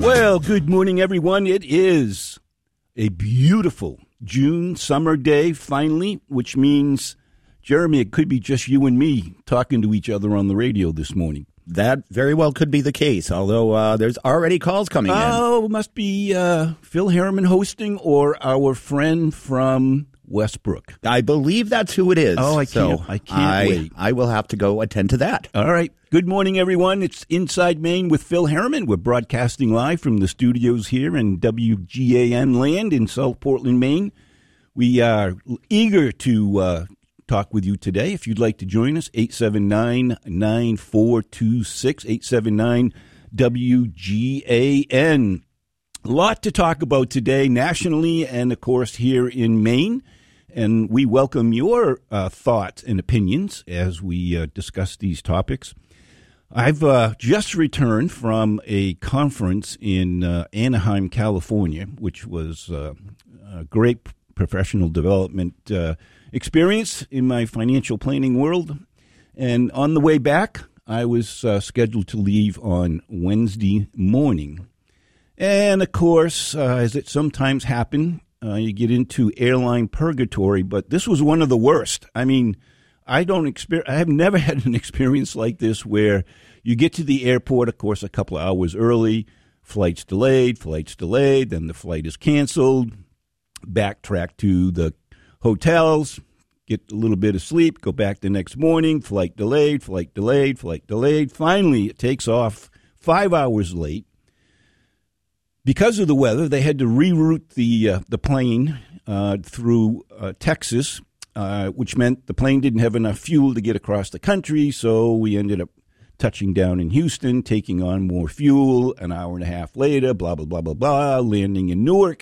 Well, good morning, everyone. It is a beautiful June summer day, finally, which means, Jeremy, it could be just you and me talking to each other on the radio this morning. That very well could be the case, although there's already calls coming in. Oh, it must be Phil Harriman hosting or our friend from Westbrook. I believe that's who it is. Oh, I can't wait. I will have to go attend to that. All right. Good morning, everyone. It's Inside Maine with Phil Harriman. We're broadcasting live from the studios here in WGAN land in South Portland, Maine. We are eager to talk with you today. If you'd like to join us, 879-9426, 879-WGAN. A lot to talk about today nationally and, of course, here in Maine. And we welcome your thoughts and opinions as we discuss these topics. I've just returned from a conference in Anaheim, California, which was a great professional development experience in my financial planning world. And on the way back, I was scheduled to leave on Wednesday morning. And, of course, as it sometimes happens, you get into airline purgatory, but this was one of the worst. I mean, I have never had an experience like this where you get to the airport, of course, a couple of hours early, flight's delayed, then the flight is canceled, backtrack to the hotels, get a little bit of sleep, go back the next morning, flight delayed. Finally, it takes off 5 hours late. Because of the weather, they had to reroute the plane through Texas, which meant the plane didn't have enough fuel to get across the country, so we ended up touching down in Houston, taking on more fuel, an hour and a half later, blah, blah, blah, blah, blah, landing in Newark.